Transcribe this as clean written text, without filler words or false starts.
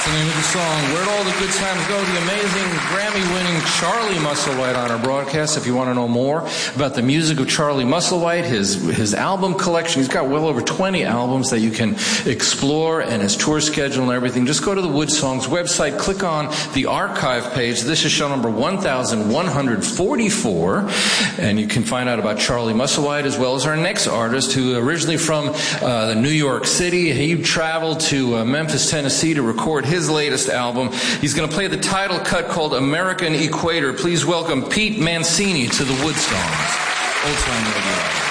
The name of the song, Where'd All the Good Times Go? The amazing Grammy-winning Charlie Musselwhite on our broadcast. If you want to know more about the music of Charlie Musselwhite, his album collection, he's got well over 20 albums that you can explore, and his tour schedule and everything. Just go to the Wood Songs website, click on the archive page. This is show number 1144, and you can find out about Charlie Musselwhite as well as our next artist, who originally from the New York City. He traveled to Memphis, Tennessee to record his latest album. He's going to play the title cut called American Equator. Please welcome Pete Mancini to the Wood Songs. Old Time Radio.